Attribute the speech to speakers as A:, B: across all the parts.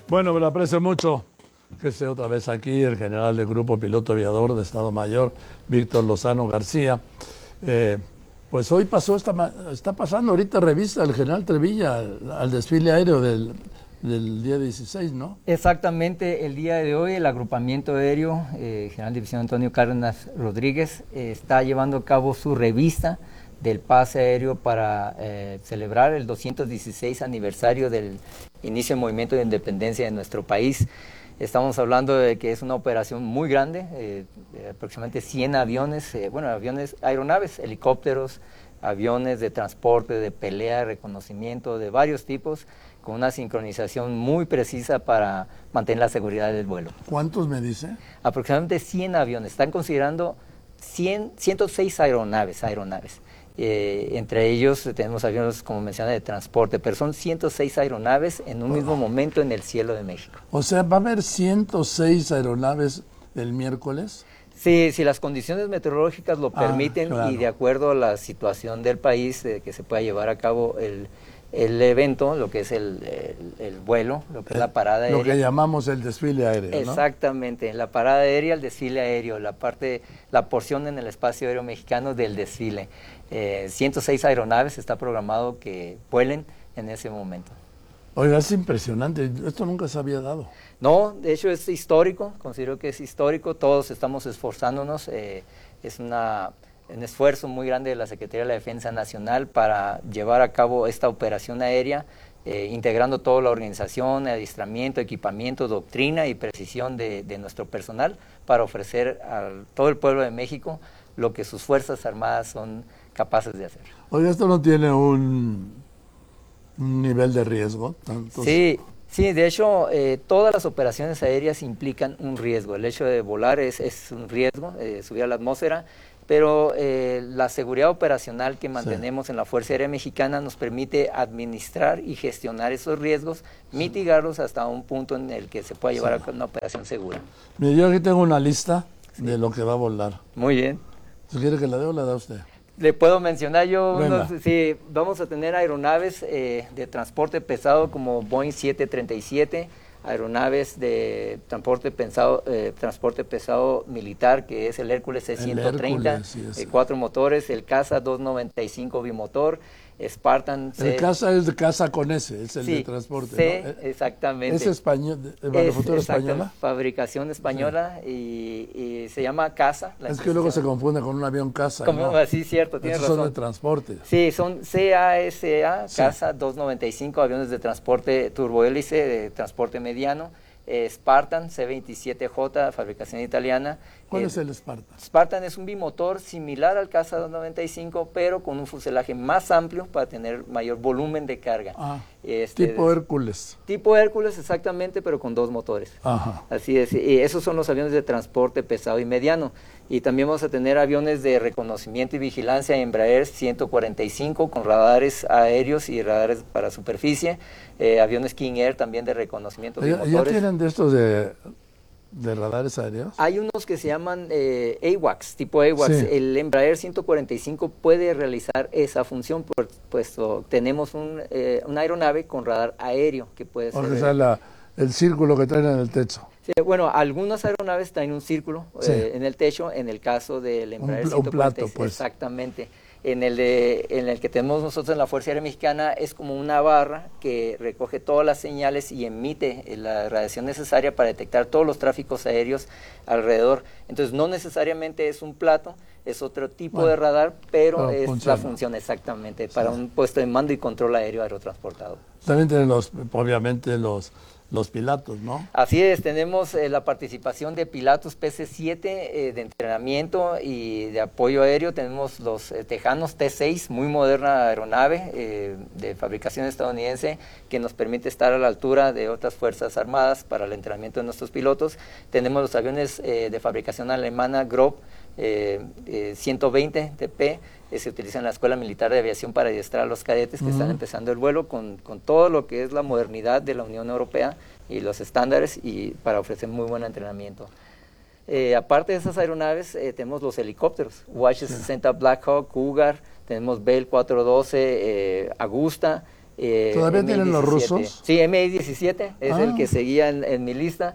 A: Bueno, me lo aprecio mucho que esté otra vez aquí el general del Grupo Piloto Aviador de Estado Mayor, Víctor Lozano García. Pues hoy está pasando ahorita revista el general Trevilla al desfile aéreo del día 16, ¿no?
B: Exactamente, el día de hoy el agrupamiento aéreo, General División Antonio Cárdenas Rodríguez, está llevando a cabo su revista del pase aéreo para celebrar el 216 aniversario del inicio del movimiento de independencia de nuestro país. Estamos hablando de que es una operación muy grande, aproximadamente 100 aviones, aeronaves, helicópteros, aviones de transporte, de pelea, reconocimiento, de varios tipos, con una sincronización muy precisa para mantener la seguridad del vuelo.
A: ¿Cuántos me dice?
B: Aproximadamente 100 aviones, están considerando 106 aeronaves. Entre ellos tenemos aviones, como mencioné, de transporte, pero son 106 aeronaves en un mismo momento en el cielo de México.
A: O sea, ¿va a haber 106 aeronaves el miércoles?
B: Sí, si las condiciones meteorológicas lo permiten,
A: claro.
B: Y de acuerdo a la situación del país, que se pueda llevar a cabo el evento, lo que es el vuelo, lo que es la parada aérea.
A: Lo que llamamos el desfile aéreo, ¿no?
B: Exactamente, la parada aérea, el desfile aéreo, la porción en el espacio aéreo mexicano del desfile. 106 aeronaves está programado que vuelen en ese momento.
A: Oiga, es impresionante, esto nunca se había dado.
B: No, de hecho es histórico, considero que es histórico, todos estamos esforzándonos, es un esfuerzo muy grande de la Secretaría de la Defensa Nacional para llevar a cabo esta operación aérea, integrando toda la organización, adiestramiento, equipamiento, doctrina y precisión de nuestro personal para ofrecer a todo el pueblo de México lo que sus Fuerzas Armadas son capaces de hacer.
A: Oiga, ¿esto no tiene un nivel de riesgo?
B: Sí, de hecho, todas las operaciones aéreas implican un riesgo. El hecho de volar es un riesgo, subir a la atmósfera, pero la seguridad operacional que mantenemos en la Fuerza Aérea Mexicana nos permite administrar y gestionar esos riesgos, mitigarlos hasta un punto en el que se pueda llevar a cabo una operación segura.
A: Mire, yo aquí tengo una lista de lo que va a volar.
B: Muy bien.
A: ¿Si quiere que la dé o la da usted?
B: Le puedo mencionar yo, sí, vamos a tener aeronaves de transporte pesado como Boeing 737, aeronaves de transporte pesado militar, que es el Hércules C-130, 4 motores, el Caza 295 bimotor, Spartan.
A: El Caza es de Caza con S, es el de transporte, ¿no?
B: Exactamente.
A: ¿Es español, de manufactura española?
B: Fabricación española, y se llama Caza.
A: Es que luego se confunde con un avión Caza, ¿no?
B: Sí, cierto, tienes razón.
A: Son de transporte.
B: Sí, son CASA, Caza 295, aviones de transporte turbohélice, de transporte mediano. Spartan C-27J, fabricación italiana.
A: ¿Cuál es el Spartan?
B: Spartan es un bimotor similar al Caza 295, pero con un fuselaje más amplio para tener mayor volumen de carga.
A: Tipo Hércules.
B: Tipo Hércules, exactamente, pero con 2 motores.
A: Ajá.
B: Así es, y esos son los aviones de transporte pesado y mediano. Y también vamos a tener aviones de reconocimiento y vigilancia Embraer 145 con radares aéreos y radares para superficie, aviones King Air también de reconocimiento de motores.
A: ¿Ya tienen de estos de radares aéreos?
B: Hay unos que se llaman AWACS, tipo AWACS. Sí. El Embraer 145 puede realizar esa función, puesto tenemos una aeronave con radar aéreo que puede ser...
A: O sea, el círculo que traen en el techo.
B: Sí, bueno, algunas aeronaves traen un círculo en el techo, en el caso del Embraer 145.
A: Un plato, pues.
B: Exactamente. En el que tenemos nosotros en la Fuerza Aérea Mexicana es como una barra que recoge todas las señales y emite la radiación necesaria para detectar todos los tráficos aéreos alrededor. Entonces no necesariamente es un plato, es otro tipo de radar, pero es funciona. La función exactamente para un puesto de mando y control aéreo aerotransportado.
A: También tienen obviamente los pilotos, ¿no?
B: Así es, tenemos la participación de pilotos PC-7 de entrenamiento y de apoyo aéreo. Tenemos los Tejanos T-6, muy moderna aeronave de fabricación estadounidense que nos permite estar a la altura de otras fuerzas armadas para el entrenamiento de nuestros pilotos. Tenemos los aviones de fabricación alemana Grob 120 TP, se utiliza en la Escuela Militar de Aviación para adiestrar a los cadetes que están empezando el vuelo con todo lo que es la modernidad de la Unión Europea y los estándares, y para ofrecer muy buen entrenamiento. Aparte de esas aeronaves, tenemos los helicópteros, UH-60 Black Hawk, Cougar, tenemos Bell 412, Agusta,
A: ¿Todavía tienen los
B: Mi-17.
A: rusos?
B: Sí, Mi-17 es el que seguía en mi lista.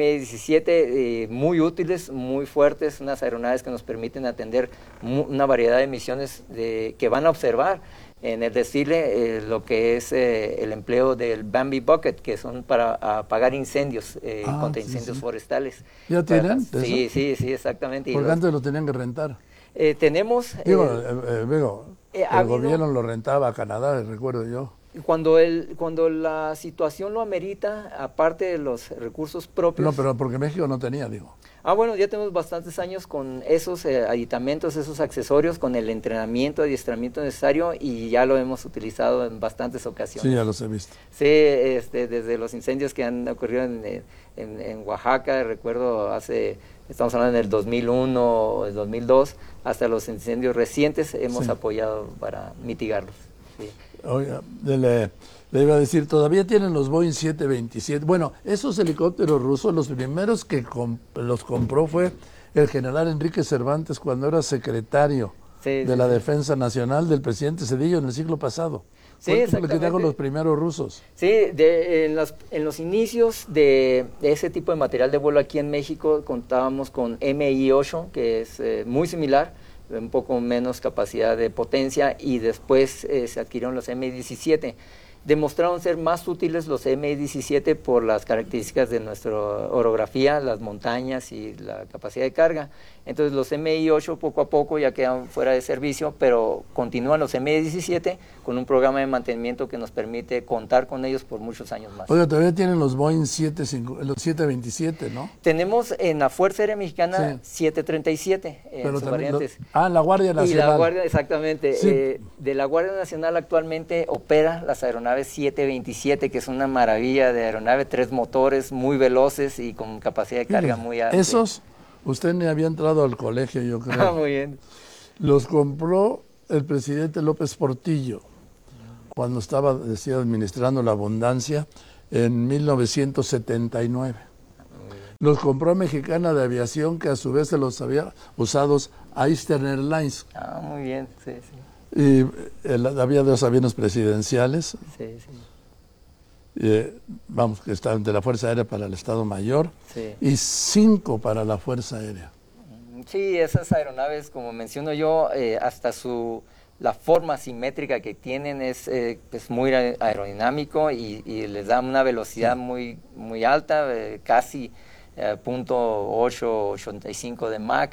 B: Mi-17 muy útiles, muy fuertes, unas aeronaves que nos permiten atender una variedad de misiones que van a observar en el desfile lo que es el empleo del Bambi Bucket, que son para apagar incendios, contra incendios forestales.
A: ¿Ya tienen?
B: Sí, exactamente.
A: Porque antes lo tenían que rentar.
B: Tenemos...
A: el
B: habido,
A: gobierno lo rentaba a Canadá, recuerdo yo.
B: Cuando la situación lo amerita, aparte de los recursos propios...
A: No, pero porque México no tenía, digo.
B: Bueno, ya tenemos bastantes años con esos aditamentos, esos accesorios, con el entrenamiento, adiestramiento necesario, y ya lo hemos utilizado en bastantes ocasiones.
A: Sí, ya los he visto.
B: Sí, desde los incendios que han ocurrido en Oaxaca, recuerdo estamos hablando del 2001 o el 2002, hasta los incendios recientes hemos apoyado para mitigarlos. Sí.
A: Oiga, le iba a decir, todavía tienen los Boeing 727. Bueno, esos helicópteros rusos, los primeros que los compró fue el general Enrique Cervantes cuando era secretario de la Defensa Nacional del presidente Zedillo en el siglo pasado.
B: Sí,
A: exactamente. Los primeros rusos.
B: Sí, en los inicios de ese tipo de material de vuelo aquí en México contábamos con Mi-8, que es muy similar, un poco menos capacidad de potencia, y después se adquirieron los Mi-17. Demostraron ser más útiles los Mi-17 por las características de nuestra orografía, las montañas y la capacidad de carga. Entonces los Mi-8 poco a poco ya quedan fuera de servicio, pero continúan los Mi-17 con un programa de mantenimiento que nos permite contar con ellos por muchos años más.
A: Oiga, todavía tienen los Boeing 727, ¿no?
B: Tenemos en la Fuerza Aérea Mexicana 737 en sus variantes.
A: La Guardia Nacional.
B: Y la Guardia, exactamente.
A: Sí.
B: De la Guardia Nacional actualmente opera las aeronaves 727, que es una maravilla de aeronave, 3 motores muy veloces y con capacidad de carga muy alta.
A: Esos, usted ni había entrado al colegio, yo creo.
B: Muy bien.
A: Los compró el presidente López Portillo cuando estaba, decía, administrando la abundancia en 1979. Los compró Mexicana de Aviación, que a su vez se los había usados a Eastern Airlines.
B: Muy bien, sí.
A: Y había 2 aviones presidenciales.
B: Sí.
A: Vamos, que estaban de la Fuerza Aérea para el Estado Mayor,
B: sí,
A: y 5 para la Fuerza Aérea.
B: Sí, esas aeronaves, como menciono yo, hasta la forma simétrica que tienen es muy aerodinámico y les da una velocidad muy alta, casi 0.885 de Mach,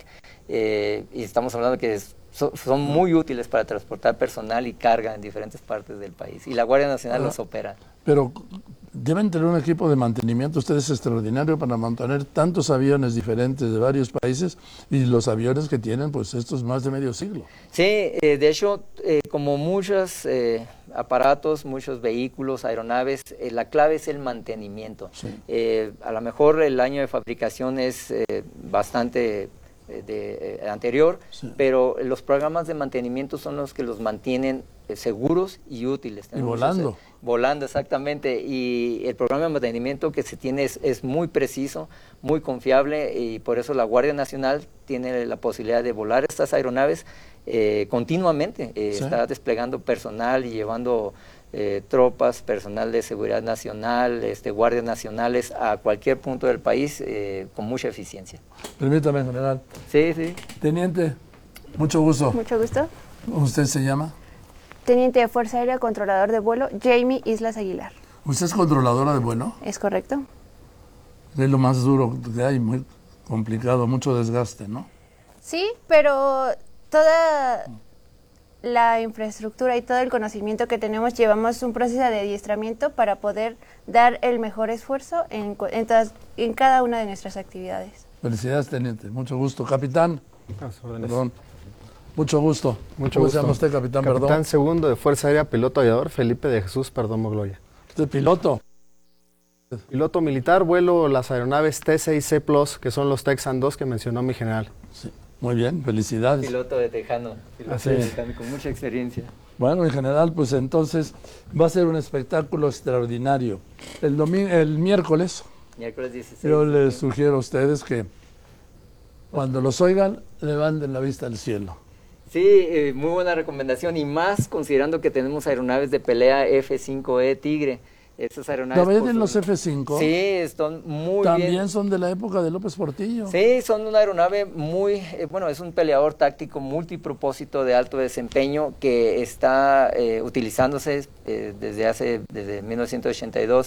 B: y estamos hablando que son muy útiles para transportar personal y carga en diferentes partes del país, y la Guardia Nacional los opera.
A: Pero deben tener un equipo de mantenimiento ustedes extraordinario para mantener tantos aviones diferentes de varios países, y los aviones que tienen, pues estos más de medio siglo.
B: Sí, de hecho, como muchos aparatos, muchos vehículos, aeronaves, la clave es el mantenimiento.
A: Sí.
B: A lo mejor el año de fabricación es bastante anterior, sí, pero los programas de mantenimiento son los que los mantienen seguros y útiles.
A: Y volando.
B: Volando, exactamente. Y el programa de mantenimiento que se tiene es muy preciso, muy confiable, y por eso la Guardia Nacional tiene la posibilidad de volar estas aeronaves continuamente. Sí. Está desplegando personal y llevando tropas, personal de seguridad nacional, guardias nacionales a cualquier punto del país con mucha eficiencia.
A: Permítame, general.
B: Sí.
A: Teniente, mucho gusto.
C: Mucho gusto.
A: ¿Usted se llama?
C: Teniente de Fuerza Aérea, controlador de vuelo, Jamie Islas Aguilar.
A: ¿Usted es controladora de vuelo?
C: Es correcto.
A: Es lo más duro que hay, muy complicado, mucho desgaste, ¿no?
C: Sí, pero toda la infraestructura y todo el conocimiento que tenemos, llevamos un proceso de adiestramiento para poder dar el mejor esfuerzo en cada una de nuestras actividades.
A: Felicidades, teniente. Mucho gusto. Capitán.
D: Perdón.
A: Mucho gusto.
D: ¿Cómo
A: se llama usted, capitán?
D: Capitán segundo de Fuerza Aérea, piloto aviador, Felipe de Jesús Perdomo Gloria.
A: ¿Usted es piloto?
D: Piloto militar, vuelo las aeronaves T-6C Plus, que son los Texan 2 que mencionó mi general.
A: Sí. Muy bien, felicidades.
B: Piloto de Tejano, con mucha experiencia.
A: Bueno, en general, pues entonces va a ser un espectáculo extraordinario. El miércoles
B: 16.
A: Yo les sugiero a ustedes que cuando los oigan, levanten la vista al cielo.
B: Sí, muy buena recomendación, y más considerando que tenemos aeronaves de pelea F-5E Tigre. Esas aeronaves...
A: ¿Todavía tienen los F-5?
B: Sí, están muy
A: ¿También
B: bien.
A: son de la época de López Portillo?
B: Sí, son una aeronave muy... bueno, es un peleador táctico multipropósito de alto desempeño que está utilizándose desde 1982,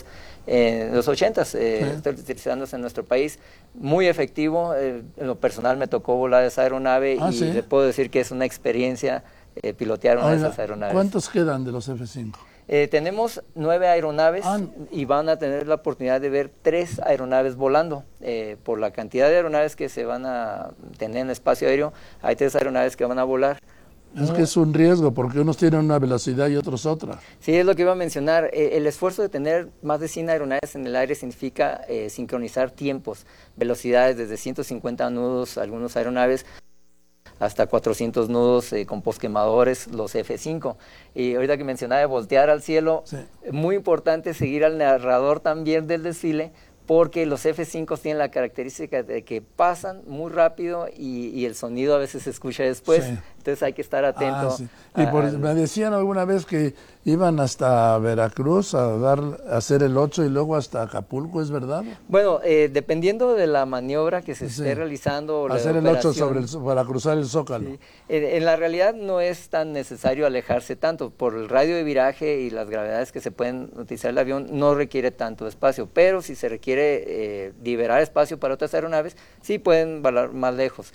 B: los 80s, está utilizándose en nuestro país. Muy efectivo, en lo personal me tocó volar esa aeronave y
A: ¿sí?
B: le puedo decir que es una experiencia pilotear una de esas aeronaves.
A: ¿Cuántos quedan de los F-5?
B: Tenemos 9 aeronaves y van a tener la oportunidad de ver 3 aeronaves volando. Por la cantidad de aeronaves que se van a tener en el espacio aéreo, hay 3 aeronaves que van a volar.
A: Es que es un riesgo, porque unos tienen una velocidad y otros otra.
B: Sí, es lo que iba a mencionar. El esfuerzo de tener más de 100 aeronaves en el aire significa sincronizar tiempos, velocidades desde 150 nudos, algunos aeronaves, hasta 400 nudos con posquemadores, los F-5. Y ahorita que mencionaba de voltear al cielo,
A: sí,
B: muy importante seguir al narrador también del desfile, porque los F-5 tienen la característica de que pasan muy rápido y el sonido a veces se escucha después.
A: Sí.
B: Entonces hay que estar atento.
A: Sí. Y me decían alguna vez que iban hasta Veracruz a hacer el 8 y luego hasta Acapulco, ¿es verdad?
B: Bueno, dependiendo de la maniobra que se esté realizando. O
A: hacer el 8 para cruzar el Zócalo.
B: Sí. En la realidad no es tan necesario alejarse tanto. Por el radio de viraje y las gravedades que se pueden utilizar el avión, no requiere tanto espacio. Pero si se requiere liberar espacio para otras aeronaves, sí pueden volar más lejos.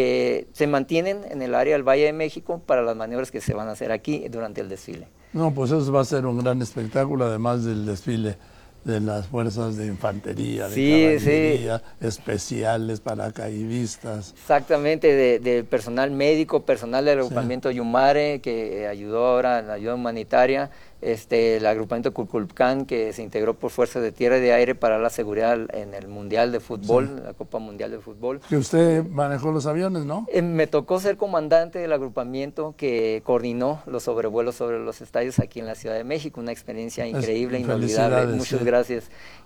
B: Se mantienen en el área del Valle de México para las maniobras que se van a hacer aquí durante el desfile.
A: No, pues eso va a ser un gran espectáculo, además del desfile de las fuerzas de infantería, de caballería, especiales, paracaidistas.
B: Exactamente, de personal médico, personal del agrupamiento Yumare, que ayudó ahora en la ayuda humanitaria, el agrupamiento Cuculcán, que se integró por fuerzas de tierra y de aire para la seguridad en el Mundial de Fútbol, la Copa Mundial de Fútbol.
A: Que usted manejó los aviones, ¿no?
B: Me tocó ser comandante del agrupamiento que coordinó los sobrevuelos sobre los estadios aquí en la Ciudad de México, una experiencia increíble, inolvidable. Muchas gracias.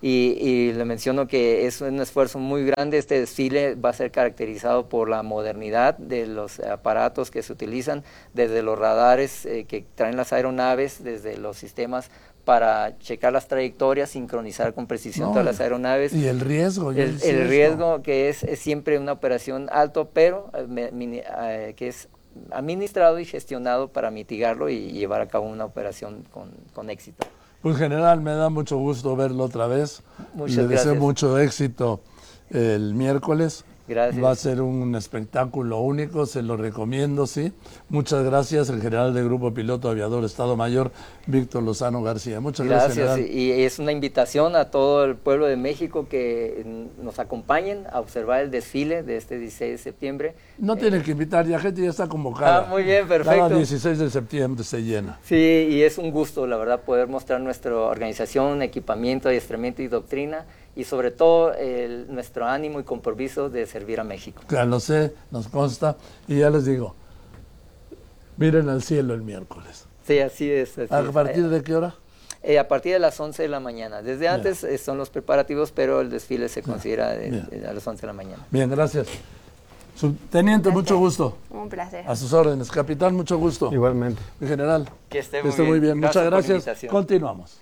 B: Y le menciono que es un esfuerzo muy grande. Este desfile va a ser caracterizado por la modernidad de los aparatos que se utilizan, desde los radares que traen las aeronaves, desde los sistemas para checar las trayectorias, sincronizar con precisión todas las aeronaves.
A: Y el riesgo.
B: El riesgo que es siempre una operación alto, pero que es administrado y gestionado para mitigarlo y llevar a cabo una operación con éxito.
A: Pues general, me da mucho gusto verlo otra vez.
B: Muchas
A: Le deseo
B: gracias.
A: mucho éxito el miércoles.
B: Gracias.
A: Va a ser un espectáculo único, se lo recomiendo, sí. Muchas gracias, el general del Grupo Piloto Aviador Estado Mayor, Víctor Lozano García. Muchas gracias, general.
B: Y es una invitación a todo el pueblo de México que nos acompañen a observar el desfile de este 16 de septiembre.
A: No tienen que invitar, ya gente ya está convocada.
B: Muy bien, perfecto.
A: Cada 16 de septiembre se llena.
B: Sí, y es un gusto, la verdad, poder mostrar nuestra organización, equipamiento, adiestramiento y doctrina, y sobre todo nuestro ánimo y compromiso de servir a México.
A: Ya lo sé, nos consta, y ya les digo, miren al cielo el miércoles.
B: Sí, así es.
A: ¿A partir de qué hora?
B: A partir de las 11 de la mañana. Desde antes son los preparativos, pero el desfile se considera a las 11 de la mañana.
A: Bien, gracias. Subteniente, mucho gusto.
C: Un placer.
A: A sus órdenes. Capitán, mucho gusto.
D: Igualmente.
A: Mi general.
B: Que esté
A: muy bien. Muchas gracias.
B: Gracias.
A: Continuamos.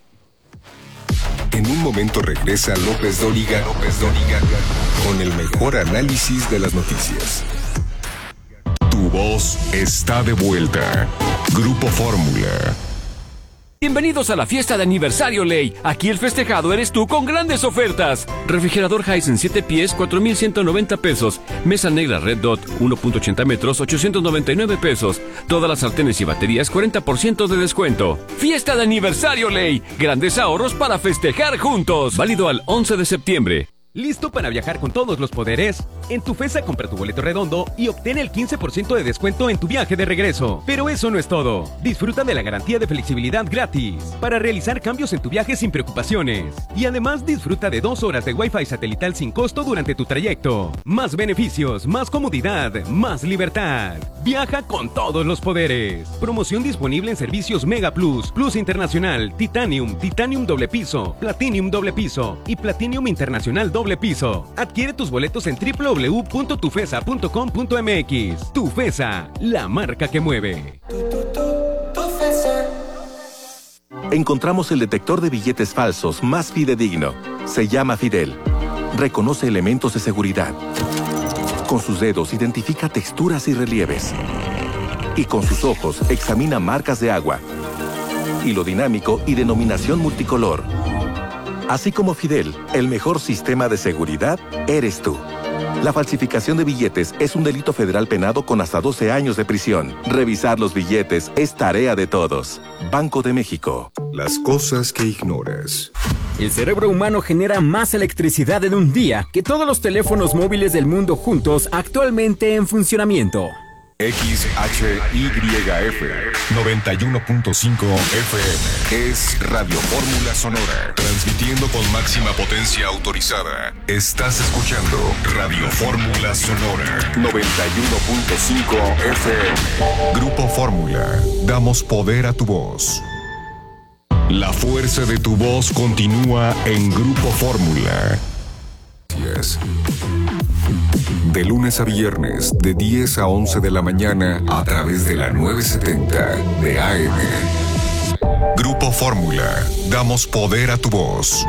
E: En un momento regresa López Dóriga con el mejor análisis de las noticias. Tu voz está de vuelta. Grupo Fórmula.
F: Bienvenidos a la fiesta de aniversario Ley. Aquí el festejado eres tú con grandes ofertas. Refrigerador Hisense 7 pies, 4,190 pesos. Mesa negra Red Dot, 1.80 metros, 899 pesos. Todas las sartenes y baterías, 40% de descuento. Fiesta de aniversario Ley. Grandes ahorros para festejar juntos. Válido al 11 de septiembre.
G: ¿Listo para viajar con todos los poderes? En Tufesa compra tu boleto redondo y obtén el 15% de descuento en tu viaje de regreso. Pero eso no es todo. Disfruta de la garantía de flexibilidad gratis para realizar cambios en tu viaje sin preocupaciones. Y además disfruta de 2 horas de Wi-Fi satelital sin costo durante tu trayecto. Más beneficios, más comodidad, más libertad. Viaja con todos los poderes. Promoción disponible en servicios Mega Plus, Plus Internacional, Titanium, Titanium doble piso, Platinum doble piso y Platinum Internacional doble doble piso. Adquiere tus boletos en www.tufesa.com.mx. Tufesa, la marca que mueve.
H: Encontramos el detector de billetes falsos más fidedigno. Se llama Fidel. Reconoce elementos de seguridad. Con sus dedos identifica texturas y relieves. Y con sus ojos examina marcas de agua, hilo dinámico y denominación multicolor. Así como Fidel, el mejor sistema de seguridad eres tú. La falsificación de billetes es un delito federal penado con hasta 12 años de prisión. Revisar los billetes es tarea de todos. Banco de México.
E: Las cosas que ignoras.
I: El cerebro humano genera más electricidad en un día que todos los teléfonos móviles del mundo juntos actualmente en funcionamiento.
E: XHYF 91.5 FM es Radio Fórmula Sonora, transmitiendo con máxima potencia autorizada. Estás escuchando Radio Fórmula Sonora 91.5 FM. Grupo Fórmula, damos poder a tu voz. La fuerza de tu voz continúa en Grupo Fórmula. Yes. De lunes a viernes, de 10 a 11 de la mañana, a través de la 970 de AM. Grupo Fórmula, damos poder a tu voz.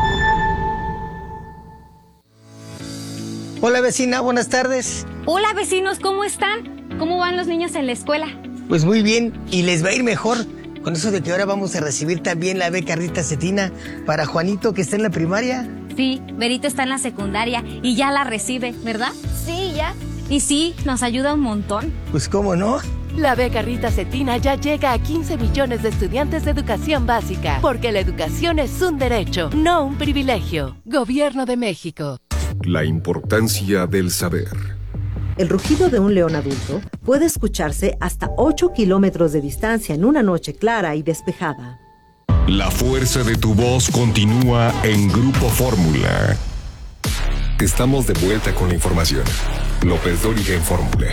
J: Hola vecina, buenas tardes.
K: Hola vecinos, ¿cómo están? ¿Cómo van los niños en la escuela?
J: Pues muy bien, y les va a ir mejor. Con eso de que ahora vamos a recibir también la beca Rita Cetina para Juanito, que está en la primaria.
K: Sí, Berito está en la secundaria y ya la recibe, ¿verdad?
C: Sí, ya.
K: Y sí, nos ayuda un montón.
J: Pues cómo no.
L: La beca Rita Cetina ya llega a 15 millones de estudiantes de educación básica, porque la educación es un derecho, no un privilegio. Gobierno de México.
E: La importancia del saber.
M: El rugido de un león adulto puede escucharse hasta 8 kilómetros de distancia en una noche clara y despejada.
E: La fuerza de tu voz continúa en Grupo Fórmula. Estamos de vuelta con la información. López Dóriga en Fórmula.